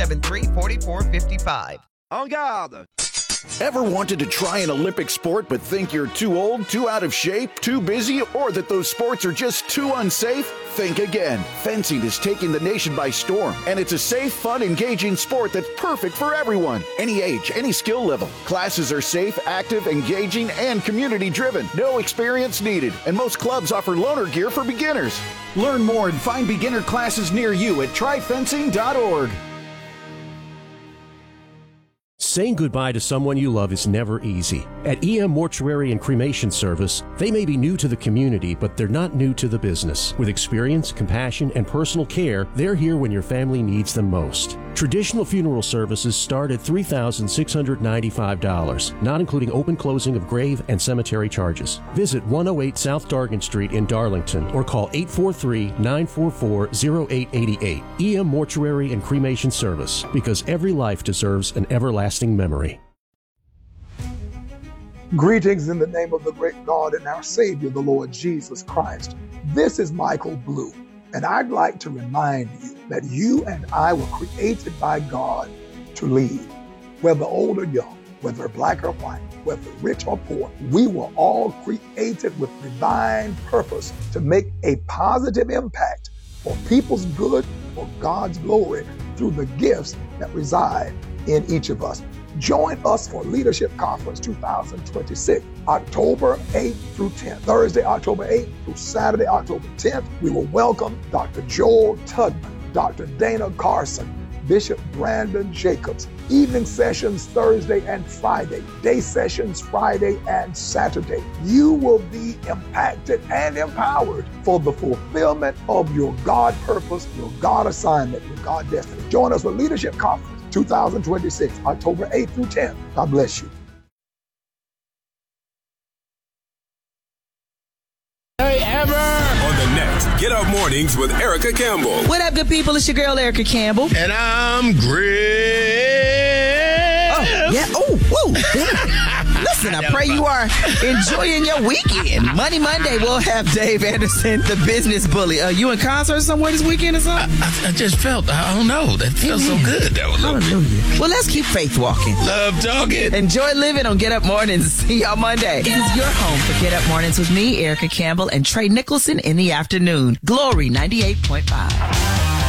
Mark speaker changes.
Speaker 1: 873-4455.
Speaker 2: En garde!
Speaker 3: Ever wanted to try an Olympic sport but think you're too old, too out of shape, too busy, or that those sports are just too unsafe? Think again. Fencing is taking the nation by storm, and it's a safe, fun, engaging sport that's perfect for everyone. Any age, any skill level. Classes are safe, active, engaging, and community-driven. No experience needed, and most clubs offer loaner gear for beginners. Learn more and find beginner classes near you at tryfencing.org.
Speaker 4: Saying goodbye to someone you love is never easy. At EM Mortuary and Cremation Service, they may be new to the community, but they're not new to the business. With experience, compassion, and personal care, they're here when your family needs them most. Traditional funeral services start at $3,695, not including open closing of grave and cemetery charges. Visit 108 South Dargan Street in Darlington or call 843-944-0888. EM Mortuary and Cremation Service, because every life deserves an everlasting memory.
Speaker 5: Greetings in the name of the great God and our Savior, the Lord Jesus Christ. This is Michael Blue, and I'd like to remind you that you and I were created by God to lead. Whether old or young, whether black or white, whether rich or poor, we were all created with divine purpose to make a positive impact for people's good, for God's glory, through the gifts that reside in each of us. Join us for Leadership Conference 2026, October 8th through 10th. Thursday, October 8th through Saturday, October 10th. We will welcome Dr. Joel Tubman, Dr. Dana Carson, Bishop Brandon Jacobs. Evening sessions Thursday and Friday. Day sessions Friday and Saturday. You will be impacted and empowered for the fulfillment of your God purpose, your God assignment, your God destiny. Join us for Leadership Conference 2026, October 8th through 10th. God bless you.
Speaker 6: Ever. On the next Get Up Mornings with Erica Campbell.
Speaker 7: What up, good people? It's your girl, Erica Campbell.
Speaker 6: And I'm Greg.
Speaker 7: Oh, yeah. Oh, whoa. Listen, I pray you are enjoying your weekend. Money Monday, we'll have Dave Anderson, the business bully. You in concert somewhere this weekend or something?
Speaker 8: I just felt, I don't know, that feels so good.
Speaker 7: Hallelujah. Well, let's keep faith walking.
Speaker 8: Love talking.
Speaker 7: Enjoy living on Get Up Mornings. See y'all Monday. This is your home for Get Up Mornings with me, Erica Campbell, and Trey Nicholson in the afternoon. Glory 98.5.